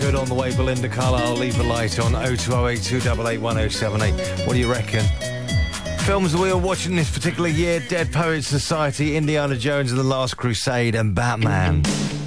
Good on the way. Belinda Carlisle, Leave the Light on. 0208 288 1078. What do you reckon? Films that we were watching this particular year: Dead Poets Society, Indiana Jones and the Last Crusade, and Batman.